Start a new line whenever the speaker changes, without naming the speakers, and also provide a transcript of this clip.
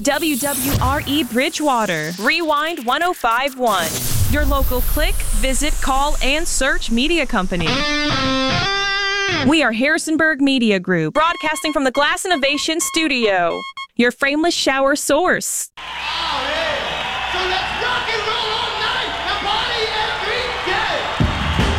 WWRE Bridgewater, Rewind 1051. Your local click, visit, call, and search media company. We are Harrisonburg Media Group, broadcasting from the Glass Innovation Studio, your frameless shower source.